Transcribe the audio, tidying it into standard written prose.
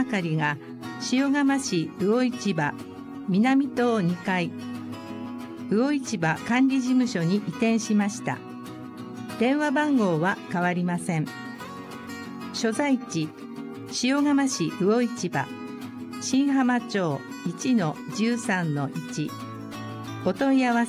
係が塩釜市魚市場南棟2階魚市場管理事務所に移転しました。電話番号は変わりません。所在地塩釜市魚市場新浜町 1-13-1 お問い合わせ